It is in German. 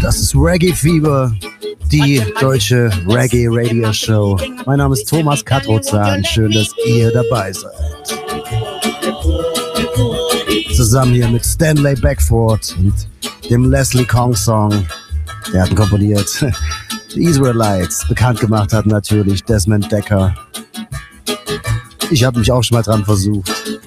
Das ist Reggae Fieber, die deutsche Reggae Radio Show. Mein Name ist Thomas Katrozan. Schön, dass ihr dabei seid. Zusammen hier mit Stanley Beckford und dem Leslie Kong Song. Der hat ihn komponiert. Die Israelites. Bekannt gemacht hat natürlich Desmond Dekker. Ich habe mich auch schon mal dran versucht.